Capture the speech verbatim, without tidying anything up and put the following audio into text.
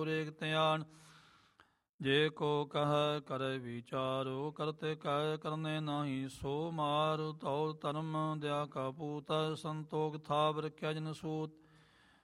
ਰੇਕ ਧਿਆਨ ਜੇ ਕੋ ਕਹ ਕਰੇ ਵਿਚਾਰੋ ਕਰਤੇ ਕਹਿ ਕਰਨੇ ਨਾਹੀ ਸੋ ਮਾਰ ਤਉ ਧਰਮ ਦਿਆ ਕਾ ਪੂਤ ਸੰਤੋਖ ਥਾਪ ਰਖਿਆ ਜਨ ਸੂਤ